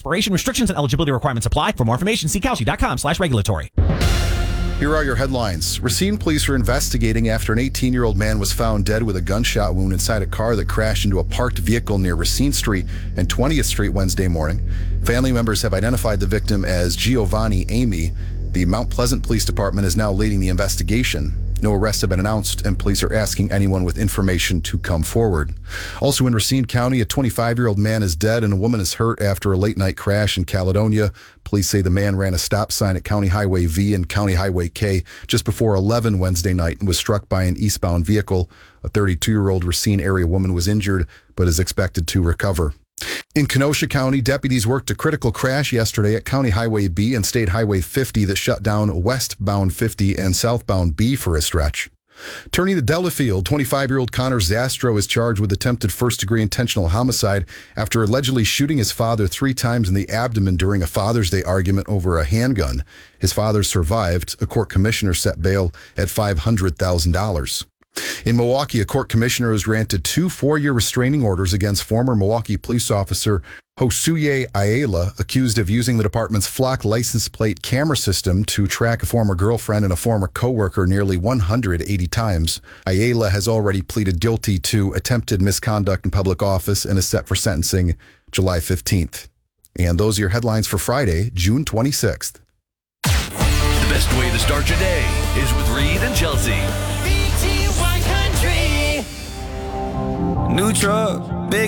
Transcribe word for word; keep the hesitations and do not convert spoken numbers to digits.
expiration. Restrictions and eligibility requirements apply. For more information, see Kalshi.com slash regulatory. Here are your headlines. Racine police are investigating after an eighteen-year-old man was found dead with a gunshot wound inside a car that crashed into a parked vehicle near Racine Street and twentieth Street Wednesday morning. Family members have identified the victim as Giovanni Amy. The Mount Pleasant Police Department is now leading the investigation. No arrests have been announced, and police are asking anyone with information to come forward. Also in Racine County, a twenty-five-year-old man is dead and a woman is hurt after a late-night crash in Caledonia. Police say the man ran a stop sign at County Highway V and County Highway K just before eleven Wednesday night and was struck by an eastbound vehicle. A thirty-two-year-old Racine area woman was injured but is expected to recover. In Kenosha County, deputies worked a critical crash yesterday at County Highway B and State Highway fifty that shut down westbound fifty and southbound B for a stretch. Turning to Delafield, twenty-five-year-old Connor Zastro is charged with attempted first-degree intentional homicide after allegedly shooting his father three times in the abdomen during a Father's Day argument over a handgun. His father survived. A court commissioner set bail at five hundred thousand dollars. In Milwaukee, a court commissioner has granted two four-year restraining orders against former Milwaukee police officer Josué Ayala, accused of using the department's Flock license plate camera system to track a former girlfriend and a former coworker nearly one hundred eighty times. Ayala has already pleaded guilty to attempted misconduct in public office and is set for sentencing July fifteenth. And those are your headlines for Friday, June twenty-sixth. The best way to start your day is with Reed and Chelsea. B T one Country. New truck, big